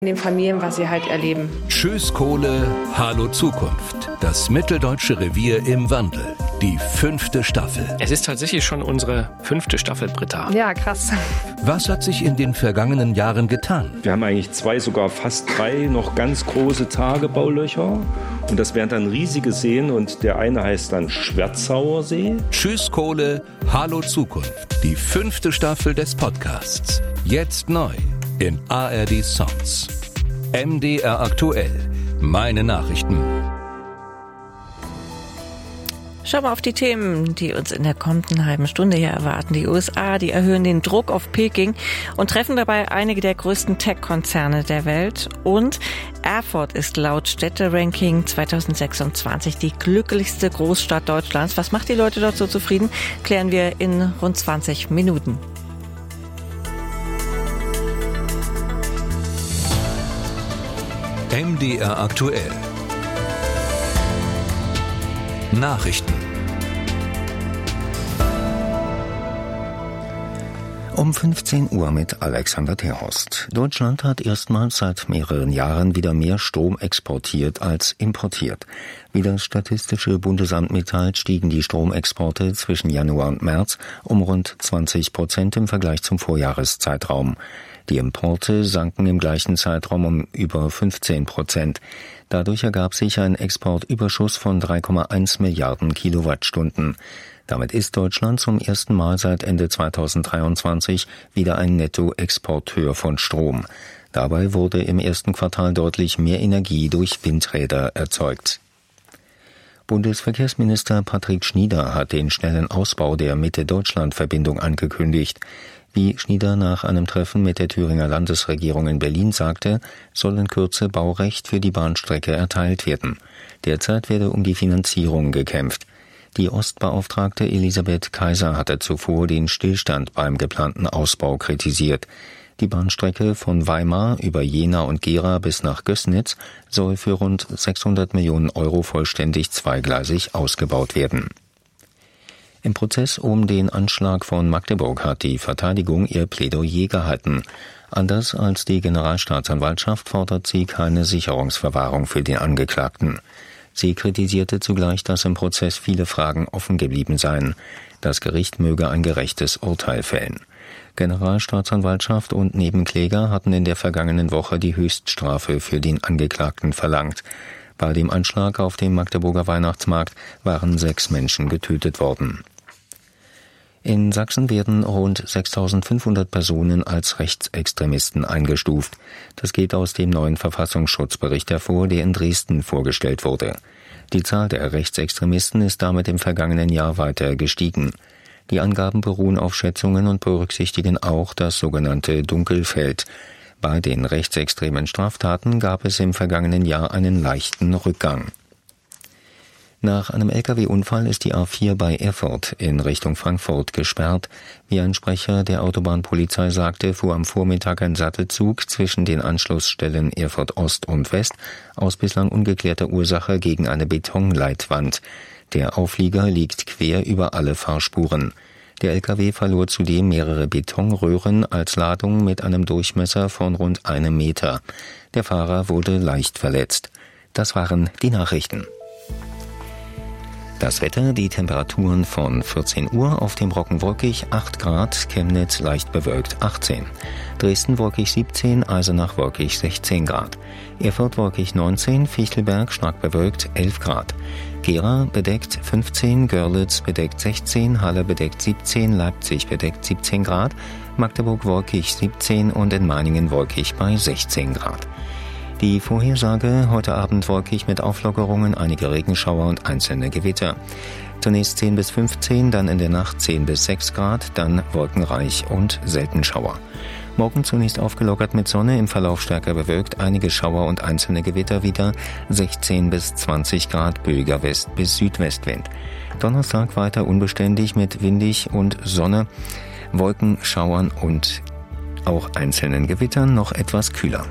in den Familien, was sie halt erleben. Tschüss Kohle, hallo Zukunft. Das Mitteldeutsche Revier im Wandel. Die 5. Staffel. Es ist tatsächlich schon unsere 5. Staffel, Britta. Ja, krass. Was hat sich in den vergangenen Jahren getan? Wir haben eigentlich 2, sogar fast 3 noch ganz große Tagebaulöcher. Und das wären dann riesige Seen und der eine heißt dann Schwerzauer See. Tschüss Kohle, hallo Zukunft. Die 5. Staffel des Podcasts. Jetzt neu in ARD Sounds. MDR aktuell. Meine Nachrichten. Schau mal auf die Themen, die uns in der kommenden halben Stunde hier erwarten. Die USA, die erhöhen den Druck auf Peking und treffen dabei einige der größten Tech-Konzerne der Welt. Und Erfurt ist laut Städteranking 2026 die glücklichste Großstadt Deutschlands. Was macht die Leute dort so zufrieden? Klären wir in rund 20 Minuten. MDR aktuell. Nachrichten. Um 15 Uhr mit Alexander Terhorst. Deutschland hat erstmals seit mehreren Jahren wieder mehr Strom exportiert als importiert. Wie das Statistische Bundesamt mitteilt, stiegen die Stromexporte zwischen Januar und März um rund 20% im Vergleich zum Vorjahreszeitraum. Die Importe sanken im gleichen Zeitraum um über 15%. Dadurch ergab sich ein Exportüberschuss von 3,1 Milliarden Kilowattstunden. Damit ist Deutschland zum ersten Mal seit Ende 2023 wieder ein Nettoexporteur von Strom. Dabei wurde im ersten Quartal deutlich mehr Energie durch Windräder erzeugt. Bundesverkehrsminister Patrick Schnieder hat den schnellen Ausbau der Mitte-Deutschland-Verbindung angekündigt. Wie Schnieder nach einem Treffen mit der Thüringer Landesregierung in Berlin sagte, soll in Kürze Baurecht für die Bahnstrecke erteilt werden. Derzeit werde um die Finanzierung gekämpft. Die Ostbeauftragte Elisabeth Kaiser hatte zuvor den Stillstand beim geplanten Ausbau kritisiert. Die Bahnstrecke von Weimar über Jena und Gera bis nach Gößnitz soll für rund 600 Millionen Euro vollständig zweigleisig ausgebaut werden. Im Prozess um den Anschlag von Magdeburg hat die Verteidigung ihr Plädoyer gehalten. Anders als die Generalstaatsanwaltschaft fordert sie keine Sicherungsverwahrung für den Angeklagten. Sie kritisierte zugleich, dass im Prozess viele Fragen offen geblieben seien. Das Gericht möge ein gerechtes Urteil fällen. Generalstaatsanwaltschaft und Nebenkläger hatten in der vergangenen Woche die Höchststrafe für den Angeklagten verlangt. Bei dem Anschlag auf dem Magdeburger Weihnachtsmarkt waren 6 Menschen getötet worden. In Sachsen werden rund 6.500 Personen als Rechtsextremisten eingestuft. Das geht aus dem neuen Verfassungsschutzbericht hervor, der in Dresden vorgestellt wurde. Die Zahl der Rechtsextremisten ist damit im vergangenen Jahr weiter gestiegen. Die Angaben beruhen auf Schätzungen und berücksichtigen auch das sogenannte Dunkelfeld. Bei den rechtsextremen Straftaten gab es im vergangenen Jahr einen leichten Rückgang. Nach einem Lkw-Unfall ist die A4 bei Erfurt in Richtung Frankfurt gesperrt. Wie ein Sprecher der Autobahnpolizei sagte, fuhr am Vormittag ein Sattelzug zwischen den Anschlussstellen Erfurt Ost und West aus bislang ungeklärter Ursache gegen eine Betonleitwand. Der Auflieger liegt quer über alle Fahrspuren. Der Lkw verlor zudem mehrere Betonröhren als Ladung mit einem Durchmesser von rund 1 Meter. Der Fahrer wurde leicht verletzt. Das waren die Nachrichten. Das Wetter, die Temperaturen von 14 Uhr, auf dem Roggen wolkig 8 Grad, Chemnitz leicht bewölkt 18, Dresden wolkig 17, Eisenach wolkig 16 Grad, Erfurt wolkig 19, Fichtelberg stark bewölkt 11 Grad, Gera bedeckt 15, Görlitz bedeckt 16, Halle bedeckt 17, Leipzig bedeckt 17 Grad, Magdeburg wolkig 17 und in Meiningen wolkig bei 16 Grad. Die Vorhersage: heute Abend wolkig mit Auflockerungen, einige Regenschauer und einzelne Gewitter. Zunächst 10 bis 15, dann in der Nacht 10 bis 6 Grad, dann wolkenreich und selten Schauer. Morgen zunächst aufgelockert mit Sonne, im Verlauf stärker bewölkt, einige Schauer und einzelne Gewitter wieder, 16 bis 20 Grad, böiger West- bis Südwestwind. Donnerstag weiter unbeständig mit windig und Sonne, Wolken, Schauern und auch einzelnen Gewittern, noch etwas kühler.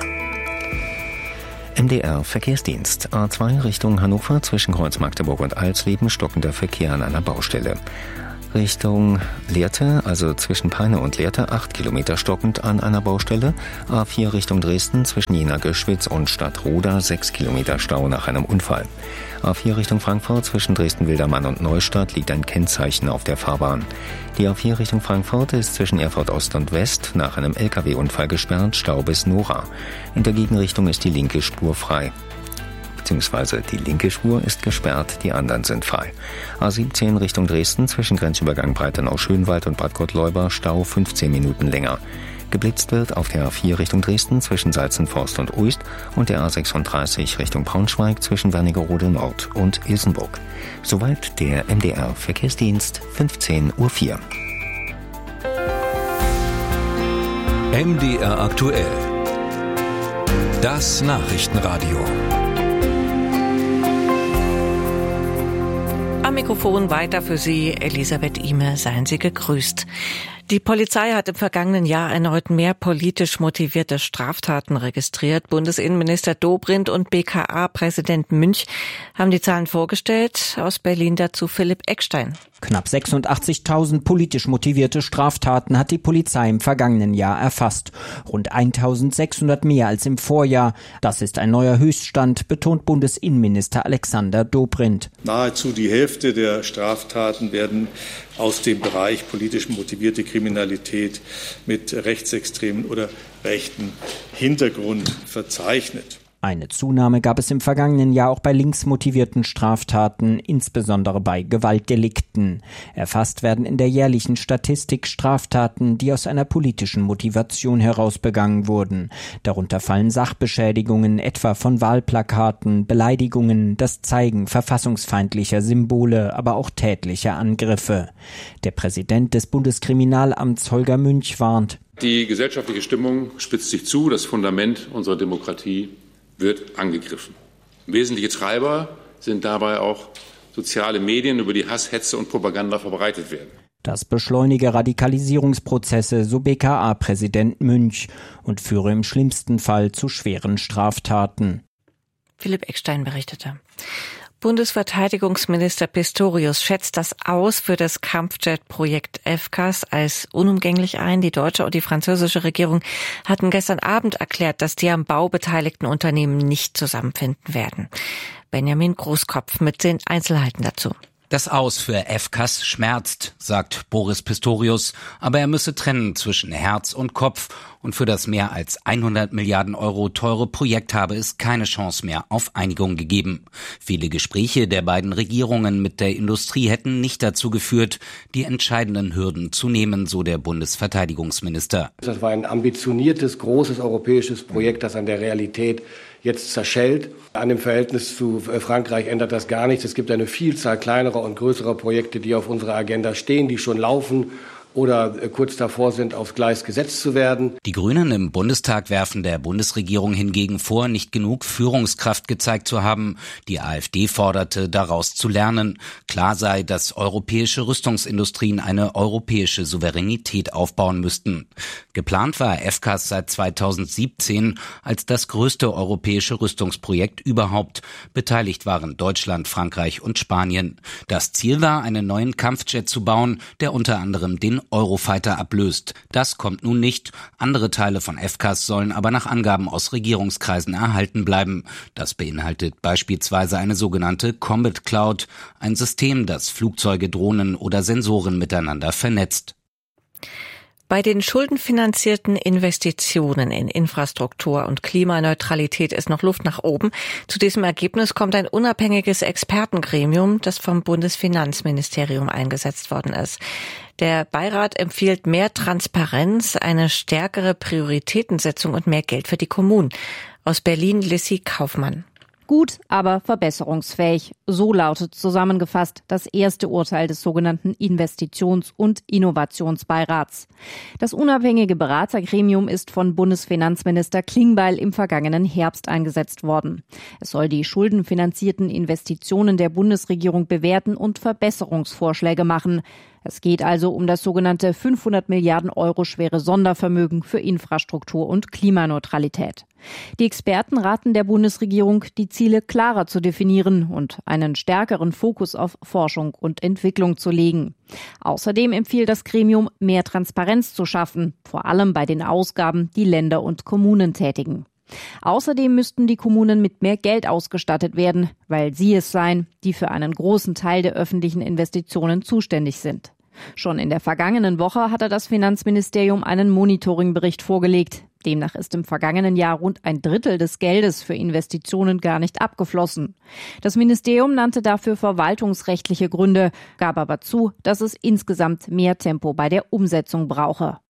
MDR Verkehrsdienst. A2 Richtung Hannover zwischen Kreuz Magdeburg und Alsleben stockender Verkehr an einer Baustelle. Richtung Lehrte, also zwischen Peine und Lehrte, 8 Kilometer stockend an einer Baustelle. A4 Richtung Dresden zwischen Jena-Göschwitz und Stadtroda, 6 Kilometer Stau nach einem Unfall. A4 Richtung Frankfurt zwischen Dresden-Wildermann und Neustadt liegt ein Kennzeichen auf der Fahrbahn. Die A4 Richtung Frankfurt ist zwischen Erfurt Ost und West nach einem LKW-Unfall gesperrt, Stau bis Nora. In der Gegenrichtung ist die linke Spur frei. Beziehungsweise die linke Spur ist gesperrt, die anderen sind frei. A17 Richtung Dresden zwischen Grenzübergang Breitenau-Schönwald und Bad Gottleuba, Stau 15 Minuten länger. Geblitzt wird auf der A4 Richtung Dresden zwischen Salzenforst und Uist und der A36 Richtung Braunschweig zwischen Wernigerode Nord und Ilsenburg. Soweit der MDR Verkehrsdienst, 15:04 Uhr. MDR aktuell. Das Nachrichtenradio. Am Mikrofon weiter für Sie, Elisabeth Ihme. Seien Sie gegrüßt. Die Polizei hat im vergangenen Jahr erneut mehr politisch motivierte Straftaten registriert. Bundesinnenminister Dobrindt und BKA-Präsident Münch haben die Zahlen vorgestellt. Aus Berlin dazu Philipp Eckstein. Knapp 86.000 politisch motivierte Straftaten hat die Polizei im vergangenen Jahr erfasst. Rund 1.600 mehr als im Vorjahr. Das ist ein neuer Höchststand, betont Bundesinnenminister Alexander Dobrindt. Nahezu die Hälfte der Straftaten werden aus dem Bereich politisch motivierte Kriminalität mit rechtsextremen oder rechten Hintergrund verzeichnet. Eine Zunahme gab es im vergangenen Jahr auch bei linksmotivierten Straftaten, insbesondere bei Gewaltdelikten. Erfasst werden in der jährlichen Statistik Straftaten, die aus einer politischen Motivation heraus begangen wurden. Darunter fallen Sachbeschädigungen, etwa von Wahlplakaten, Beleidigungen, das Zeigen verfassungsfeindlicher Symbole, aber auch tätliche Angriffe. Der Präsident des Bundeskriminalamts Holger Münch warnt: Die gesellschaftliche Stimmung spitzt sich zu, das Fundament unserer Demokratie wird angegriffen. Wesentliche Treiber sind dabei auch soziale Medien, über die Hass, Hetze und Propaganda verbreitet werden. Das beschleunige Radikalisierungsprozesse, so BKA-Präsident Münch, und führe im schlimmsten Fall zu schweren Straftaten. Philipp Eckstein berichtete. Bundesverteidigungsminister Pistorius schätzt das Aus für das Kampfjet-Projekt FCAS als unumgänglich ein. Die deutsche und die französische Regierung hatten gestern Abend erklärt, dass die am Bau beteiligten Unternehmen nicht zusammenfinden werden. Benjamin Großkopf mit den Einzelheiten dazu. Das Aus für FCAS schmerzt, sagt Boris Pistorius, aber er müsse trennen zwischen Herz und Kopf und für das mehr als 100 Milliarden Euro teure Projekt habe es keine Chance mehr auf Einigung gegeben. Viele Gespräche der beiden Regierungen mit der Industrie hätten nicht dazu geführt, die entscheidenden Hürden zu nehmen, so der Bundesverteidigungsminister. Das war ein ambitioniertes, großes europäisches Projekt, das an der Realität jetzt zerschellt. An dem Verhältnis zu Frankreich ändert das gar nichts. Es gibt eine Vielzahl kleinerer und größerer Projekte, die auf unserer Agenda stehen, die schon laufen oder kurz davor sind, aufs Gleis gesetzt zu werden. Die Grünen im Bundestag werfen der Bundesregierung hingegen vor, nicht genug Führungskraft gezeigt zu haben. Die AfD forderte, daraus zu lernen. Klar sei, dass europäische Rüstungsindustrien eine europäische Souveränität aufbauen müssten. Geplant war FCAS seit 2017 als das größte europäische Rüstungsprojekt überhaupt. Beteiligt waren Deutschland, Frankreich und Spanien. Das Ziel war, einen neuen Kampfjet zu bauen, der unter anderem den Eurofighter ablöst. Das kommt nun nicht. Andere Teile von FCAS sollen aber nach Angaben aus Regierungskreisen erhalten bleiben. Das beinhaltet beispielsweise eine sogenannte Combat Cloud, ein System, das Flugzeuge, Drohnen oder Sensoren miteinander vernetzt. Bei den schuldenfinanzierten Investitionen in Infrastruktur und Klimaneutralität ist noch Luft nach oben. Zu diesem Ergebnis kommt ein unabhängiges Expertengremium, das vom Bundesfinanzministerium eingesetzt worden ist. Der Beirat empfiehlt mehr Transparenz, eine stärkere Prioritätensetzung und mehr Geld für die Kommunen. Aus Berlin Lissy Kaufmann. Gut, aber verbesserungsfähig. So lautet zusammengefasst das erste Urteil des sogenannten Investitions- und Innovationsbeirats. Das unabhängige Beratergremium ist von Bundesfinanzminister Klingbeil im vergangenen Herbst eingesetzt worden. Es soll die schuldenfinanzierten Investitionen der Bundesregierung bewerten und Verbesserungsvorschläge machen. Es geht also um das sogenannte 500 Milliarden Euro schwere Sondervermögen für Infrastruktur und Klimaneutralität. Die Experten raten der Bundesregierung, die Ziele klarer zu definieren und einen stärkeren Fokus auf Forschung und Entwicklung zu legen. Außerdem empfiehlt das Gremium, mehr Transparenz zu schaffen, vor allem bei den Ausgaben, die Länder und Kommunen tätigen. Außerdem müssten die Kommunen mit mehr Geld ausgestattet werden, weil sie es seien, die für einen großen Teil der öffentlichen Investitionen zuständig sind. Schon in der vergangenen Woche hatte das Finanzministerium einen Monitoringbericht vorgelegt. Demnach ist im vergangenen Jahr rund 1/3 des Geldes für Investitionen gar nicht abgeflossen. Das Ministerium nannte dafür verwaltungsrechtliche Gründe, gab aber zu, dass es insgesamt mehr Tempo bei der Umsetzung brauche.